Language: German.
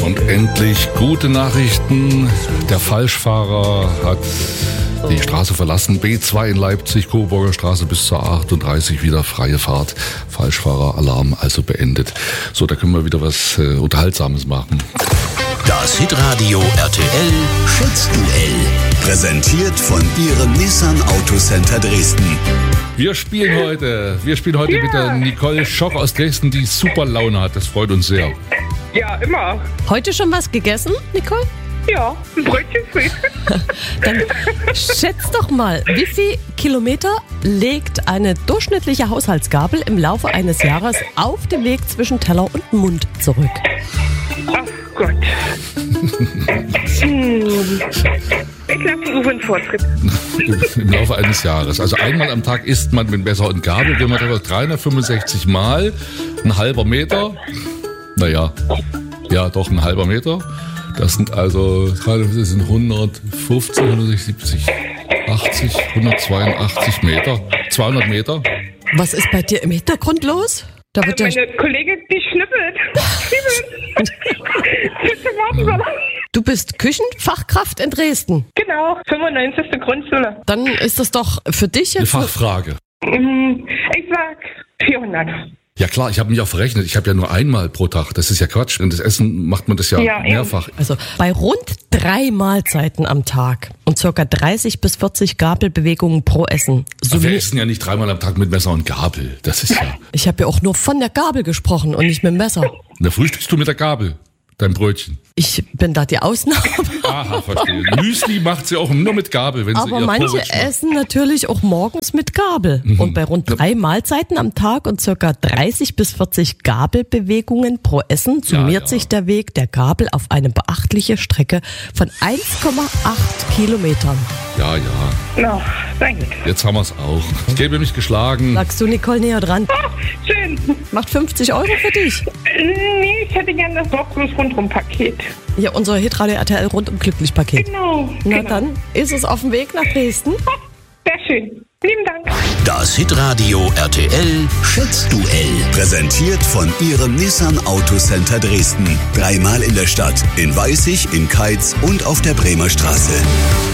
Und endlich gute Nachrichten. Der Falschfahrer hat die Straße verlassen. B2 in Leipzig, Coburger Straße bis zur 38 wieder freie Fahrt. Falschfahreralarm also beendet. So, da können wir wieder was Unterhaltsames machen. Das Hitradio RTL Schätzduell. Präsentiert von Ihrem Nissan Autocenter Dresden. Wir spielen heute mit der Nicole Schoch aus Dresden, die super Laune hat. Das freut uns sehr. Ja, immer. Heute schon was gegessen, Nicole? Ja, ein Brötchen früh. Dann schätz doch mal, wie viel Kilometer legt eine durchschnittliche Haushaltsgabel im Laufe eines Jahres auf dem Weg zwischen Teller und Mund zurück? Ach Gott. Ich lasse Uwe einen Vortritt. Im Laufe eines Jahres. Also einmal am Tag isst man mit Messer und Gabel, wenn man 365 Mal, ein halber Meter. Naja, ja doch, ein halber Meter. Das sind also 150, 170, 80, 182 Meter, 200 Meter. Was ist bei dir im Hintergrund los? Da wird Meine Kollegin, die schnippelt. Du bist Küchenfachkraft in Dresden. Genau, 95. Grundschule. Dann ist das doch für dich Eine jetzt... Fachfrage. Ich sag 400. Ja klar, ich habe mich auch verrechnet. Ich habe ja nur einmal pro Tag. Das ist ja Quatsch. Und das Essen macht man das ja mehrfach. Also bei rund 3 Mahlzeiten am Tag und ca. 30 bis 40 Gabelbewegungen pro Essen. Aber wir essen ja nicht 3-mal am Tag mit Messer und Gabel. Das ist ja... Ich habe ja auch nur von der Gabel gesprochen und nicht mit dem Messer. Und da frühstückst du mit der Gabel, dein Brötchen. Ich bin da die Ausnahme. Aha, verstehe. Müsli macht sie auch nur mit Gabel, wenn sie Aber ihr manche Porridge macht. essen natürlich auch morgens mit Gabel. Und bei rund 3 Mahlzeiten am Tag und ca. 30 bis 40 Gabelbewegungen pro Essen summiert sich der Weg der Gabel auf eine beachtliche Strecke von 1,8 Kilometern. Ja. No, sehr gut. Jetzt haben wir es auch. Ich gebe mich geschlagen. Sagst du, Nicole, näher dran? Schön. Macht 50 € für dich. Nee, ich hätte gerne das Sorglos-Rundrum-Paket. Ja, unser Hitradio RTL rundum glücklich Paket. Genau. Na dann ist es auf dem Weg nach Dresden. Sehr schön. Lieben Dank. Das Hitradio RTL Schätzduell. Präsentiert von Ihrem Nissan Autocenter Dresden. 3-mal in der Stadt, in Weißig, in Keitz und auf der Bremer Straße.